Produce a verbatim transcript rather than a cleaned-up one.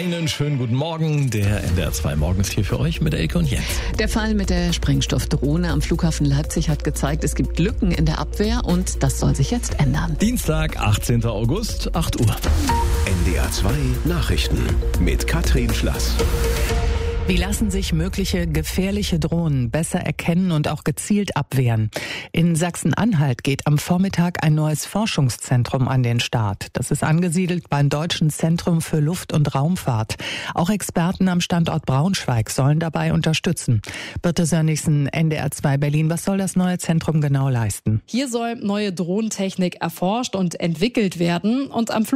Einen schönen guten Morgen. Der N D R zwei Morgen ist hier für euch mit Elke und Jens. Der Fall mit der Sprengstoffdrohne am Flughafen Leipzig hat gezeigt, es gibt Lücken in der Abwehr und das soll sich jetzt ändern. Dienstag, achtzehnten August, acht Uhr. N D R zwei Nachrichten mit Katrin Schlass. Wie lassen sich mögliche gefährliche Drohnen besser erkennen und auch gezielt abwehren? In Sachsen-Anhalt geht am Vormittag ein neues Forschungszentrum an den Start. Das ist angesiedelt beim Deutschen Zentrum für Luft- und Raumfahrt. Auch Experten am Standort Braunschweig sollen dabei unterstützen. Birte Sönnigsen, N D R zwei Berlin. Was soll das neue Zentrum genau leisten? Hier soll neue Drohnentechnik erforscht und entwickelt werden. Und am